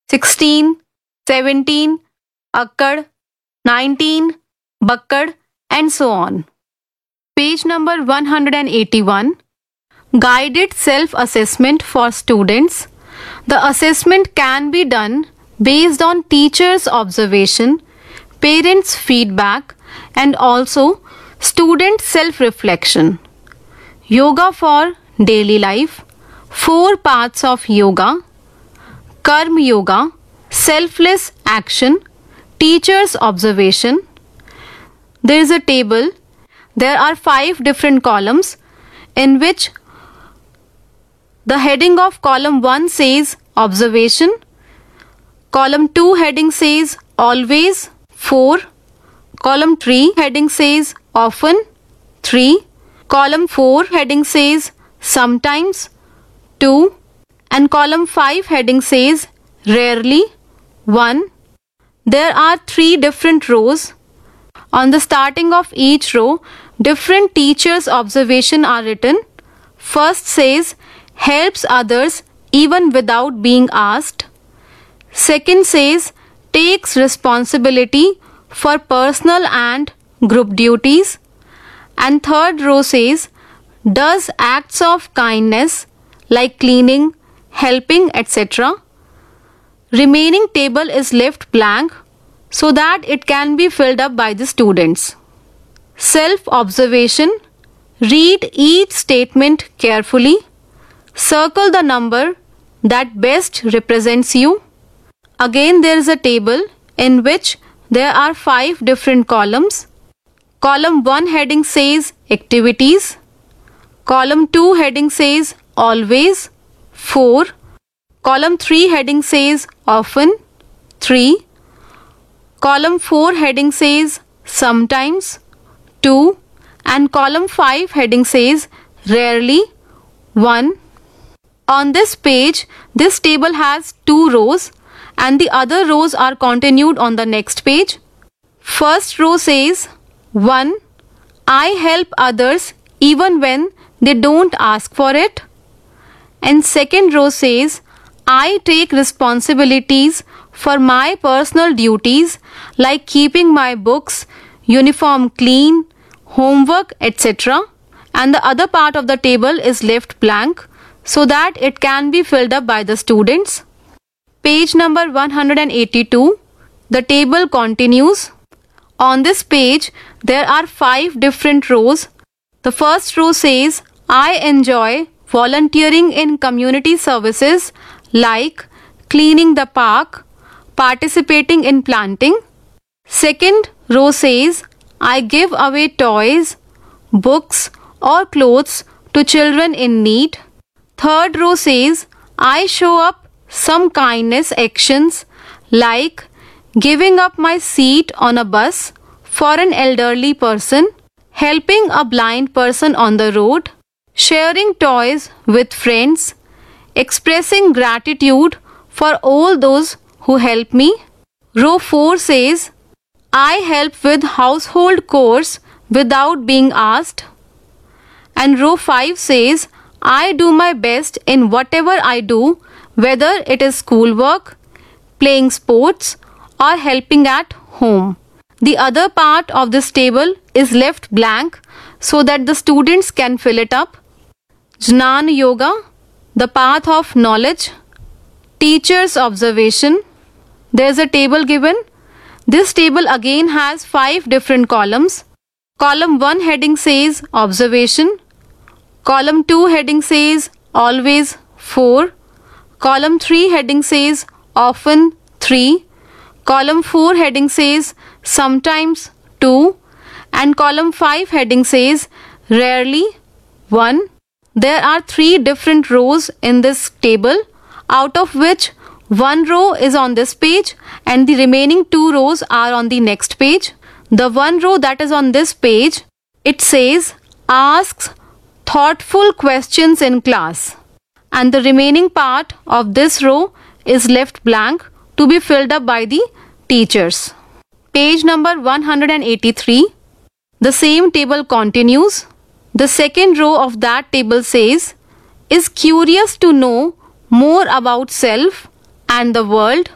16, 17, akkad, 19, bakkad, and so on. Page number 181. Guided self-assessment for students. The assessment can be done based on teachers' observation, parents' feedback, and also student self-reflection. Yoga for daily life. 4 parts of yoga. Karma yoga, selfless action, teacher's observation. There is a table. There are 5 different columns in which the heading of column 1 says observation, column 2 heading says always 4, column 3 heading says often 3, column 4 heading says sometimes 2, and column 5 heading says rarely 1. There are 3 different rows. On the starting of each row, different teachers' observation are written. First says helps others even without being asked. Second says takes responsibility for personal and group duties. And third row says does acts of kindness like cleaning, helping, etc. Remaining table is left blank so that it can be filled up by the students. Self-observation. Read each statement carefully. Circle the number that best represents you. Again, there is a table in which there are 5 different columns. Column 1 heading says activities. Column 2 heading says always 4. Column 3 heading says often 3. Column 4 heading says sometimes 2. And column 5 heading says rarely 1. On this page, this table has 2 rows and the other rows are continued on the next page. First row says 1. I help others even when they don't ask for it. And second row says I take responsibilities for my personal duties like keeping my books, uniform clean, homework, etc. And the other part of the table is left blank so that it can be filled up by the students. Page number 182. The table continues. On this page, there are 5 different rows. The first row says, I enjoy volunteering in community services like cleaning the park, participating in planting. Second row says, I give away toys, books, or clothes to children in need. Third row says, I show up some kindness actions like giving up my seat on a bus for an elderly person, helping a blind person on the road, sharing toys with friends, expressing gratitude for all those who help me. Row 4 says, I help with household chores without being asked. And row 5 says, I do my best in whatever I do, whether it is schoolwork, playing sports, or helping at home. The other part of this table is left blank so that the students can fill it up. Jnana Yoga, the path of knowledge. Teacher's observation. There is a table given. This table again has 5 different columns. Column 1 heading says observation. Column 2 heading says always 4. Column 3 heading says often 3. Column 4 heading says sometimes 2. And column 5 heading says rarely 1. There are 3 different rows in this table, out of which 1 row is on this page and the remaining 2 rows are on the next page. The 1 row that is on this page, it says asks thoughtful questions in class, and the remaining part of this row is left blank to be filled up by the teachers. Page number 183. The same table continues. The second row of that table says, is curious to know more about self and the world.